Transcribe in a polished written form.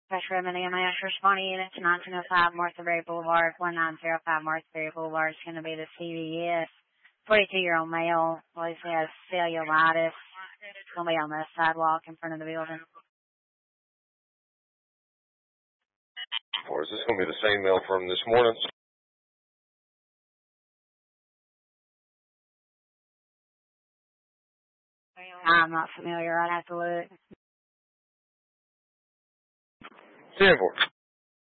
Pressure Minnetonka responding unit to 1905 North of Berry Boulevard, 1905 North Berry Boulevard is going to be the CVS. 42-year-old male, believes he has cellulitis. It's going to be on the sidewalk in front of the building. Or is this going to be the same mail from this morning? I'm not familiar. I'd have to look. 10-4.